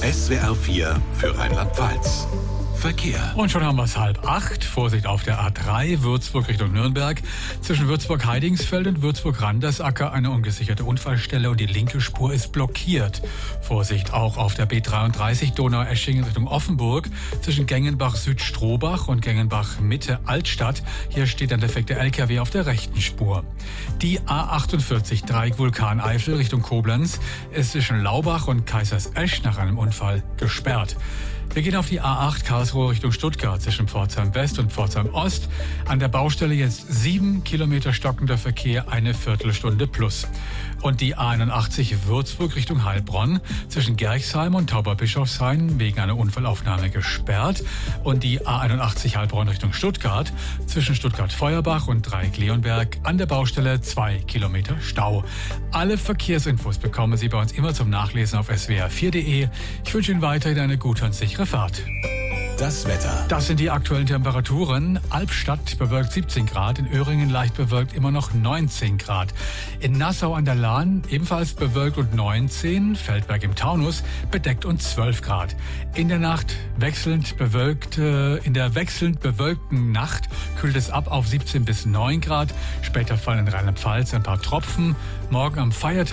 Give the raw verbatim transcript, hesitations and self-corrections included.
S W R vier für Rheinland-Pfalz. Verkehr. Und schon haben wir es halb acht. Vorsicht auf der A drei, Würzburg Richtung Nürnberg. Zwischen Würzburg-Heidingsfeld und Würzburg-Randersacker eine ungesicherte Unfallstelle und die linke Spur ist blockiert. Vorsicht auch auf der B dreiunddreißig, Donaueschingen Richtung Offenburg. Zwischen Gengenbach-Süd-Strohbach und Gengenbach-Mitte-Altstadt. Hier steht ein defekter L K W auf der rechten Spur. Die A achtundvierzig, Dreieck Vulkaneifel Richtung Koblenz ist zwischen Laubach und Kaisersesch nach einem Unfall gesperrt. Wir gehen auf die A acht Karlsruhe Richtung Stuttgart zwischen Pforzheim West und Pforzheim Ost. An der Baustelle jetzt sieben Kilometer stockender Verkehr, eine Viertelstunde plus. Und die A einundachtzig Würzburg Richtung Heilbronn zwischen Gerchsheim und Tauberbischofshain wegen einer Unfallaufnahme gesperrt. Und die A einundachtzig Heilbronn Richtung Stuttgart zwischen Stuttgart-Feuerbach und Dreieck-Leonberg an der Baustelle zwei Kilometer Stau. Alle Verkehrsinfos bekommen Sie bei uns immer zum Nachlesen auf S W R vier Punkt de. Ich wünsche Ihnen weiterhin eine gute und sichere Fahrt. Das Wetter. Das sind die aktuellen Temperaturen. Albstadt bewölkt siebzehn Grad, in Öhringen leicht bewölkt immer noch neunzehn Grad. In Nassau an der Lahn ebenfalls bewölkt und neunzehn, Feldberg im Taunus bedeckt und zwölf Grad. In der Nacht wechselnd bewölkt, äh, in der wechselnd bewölkten Nacht kühlt es ab auf siebzehn bis neun Grad. Später fallen in Rheinland-Pfalz ein paar Tropfen. Morgen am Feiertag